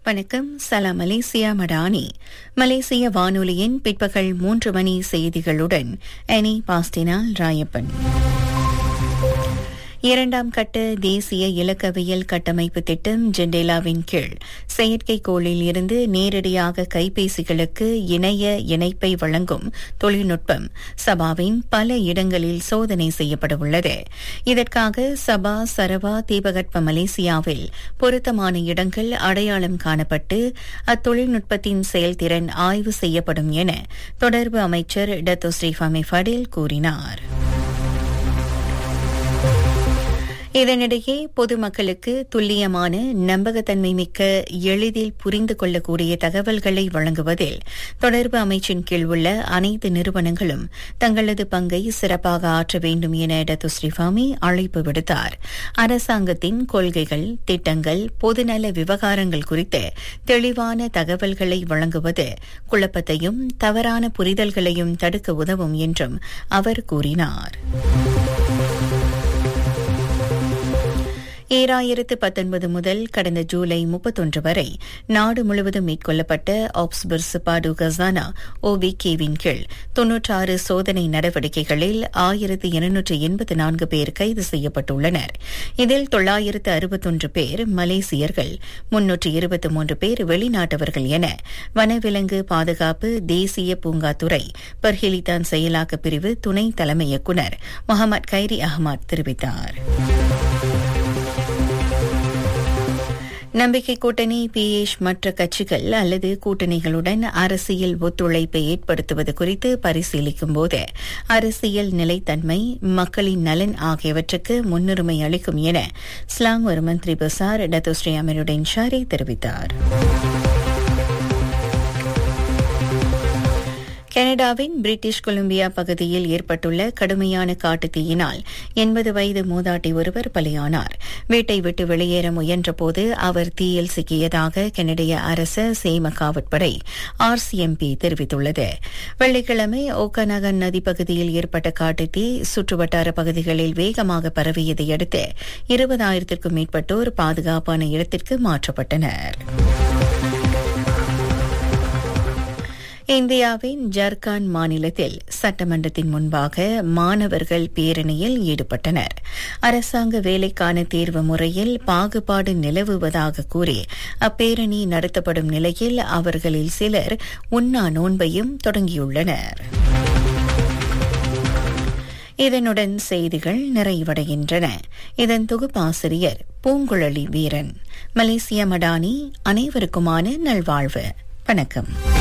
வணக்கம். சலாம் மலேசியா மடானி. மலேசிய வானொலியின் பிற்பகல் 3 மணி செய்திகளுடன் அனி பாஸ்டினால் ராயப்பன். இரண்டாம் கட்ட தேசிய இலக்கவியல் கட்டமைப்பு திட்டம் ஜெண்டேலாவின் கீழ் செயற்கைக்கோளில் இருந்து நேரடியாக கைபேசிகளுக்கு இணைய இணைப்பை வழங்கும் தொழில்நுட்பம் சபாவின் பல இடங்களில் சோதனை செய்யப்படவுள்ளது. இதற்காக சபா சரவா தீபகற்ப மலேசியாவில் பொருத்தமான இடங்கள் அடையாளம் காணப்பட்டு அத்தொழில்நுட்பத்தின் செயல்திறன் ஆய்வு செய்யப்படும் என தொடர்பு அமைச்சர் டத்தோ ஸ்ரீ ஃபமி ஃபடில் கூறினார். இதனிடையே பொதுமக்களுக்கு துல்லியமான நம்பகத்தன்மை மிக்க எளிதில் புரிந்து கொள்ளக்கூடிய தகவல்களை வழங்குவதில் தொடர்பு அமைச்சின் கீழ் உள்ள அனைத்து நிறுவனங்களும் தங்களது பங்கை சிறப்பாக ஆற்ற வேண்டும் என டத்தோ ஸ்ரீ ஃபமி அழைப்பு விடுத்தார். அரசாங்கத்தின் கொள்கைகள், திட்டங்கள், பொதுநல விவகாரங்கள் குறித்து தெளிவான தகவல்களை வழங்குவது குழப்பத்தையும் தவறான புரிதல்களையும் தடுக்க உதவும் என்றும் அவர் கூறினார். 2019 முதல் கடந்த ஜூலை 31 வரை நாடு முழுவதும் மேற்கொள்ளப்பட்ட ஆப்ஸ்பர் சிபாடு கசானா OVK-வின் கீழ் 96 சோதனை நடவடிக்கைகளில் 1284 பேர் கைது செய்யப்பட்டுள்ளனர். இதில் 961 பேர் மலேசியர்கள், 323 பேர் வெளிநாட்டவர்கள் என வனவிலங்கு பாதுகாப்பு தேசிய பூங்காத்துறை பர்ஹிலிதான் செயலாக்க பிரிவு துணை தலைமை இயக்குநர் முகமது கைரி அஹ்மத் தெரிவித்தார். நம்பிக்கை கூட்டணி PH மற்ற கட்சிகள் அல்லது கூட்டணிகளுடன் அரசியல் ஒத்துழைப்பை ஏற்படுத்துவது குறித்து பரிசீலிக்கும்போது அரசியல் நிலைத்தன்மை, மக்களின் நலன் ஆகியவற்றுக்கு முன்னுரிமை அளிக்கும் என ஸ்லாங்கூர் மந்திரி பசார் டத்தோ ஸ்ரீ அமீருடின் ஷாரி தெரிவித்தார். கனடாவின் பிரிட்டிஷ் கொலம்பியா பகுதியில் ஏற்பட்டுள்ள கடுமையான காட்டுத்தீயினால் 80 வயது மூதாட்டி ஒருவர் பலியானார். வீட்டை விட்டு வெளியேற முயன்றபோது அவர் தீயில் சிக்கியதாக கனடிய அரச சேம காவற்படை RCMP தெரிவித்துள்ளது. வெள்ளிக்கிழமை ஓகனகன் நதி பகுதியில் ஏற்பட்ட காட்டுத்தீ சுற்றுவட்டார பகுதிகளில் வேகமாக பரவியதை அடுத்து 20,000க்கும் மேற்பட்டோர் பாதுகாப்பான இடத்திற்கு மாற்றப்பட்டனர். இந்தியாவின் ஜார்க்கண்ட் மாநிலத்தில் சட்டமன்றத்தின் முன்பாக மாணவர்கள் பேரணியில் ஈடுபட்டனர். அரசாங்க வேலைக்கான தேர்வு முறையில் பாகுபாடு நிலவுவதாக கூறி அப்பேரணி நடத்தப்படும் நிலையில் அவர்களில் சிலர் உண்ணா நோன்பையும் தொடங்கியுள்ளனர். இதனுடன் செய்திகள் நிறைவடைகின்றன. இதன் தொகுப்பாசிரியர் பூங்குழலி வீரன். மலேசிய மடானி. அனைவருக்குமான நல்வாழ்வு. வணக்கம்.